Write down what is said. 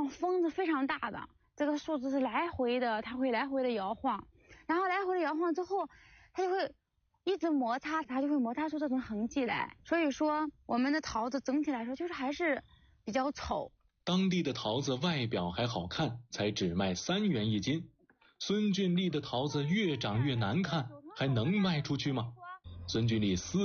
后风是非常大的，这个树枝是来回的，它会来回的摇晃，然后来回的摇晃之后，它就会一直摩擦，它就会摩擦出这种痕迹来。所以说我们的桃子整体来说就是还是比较丑。 当地的桃子外表还好看，才只卖3元一斤。孙俊丽的桃子越长越难看，还能卖出去吗？孙俊丽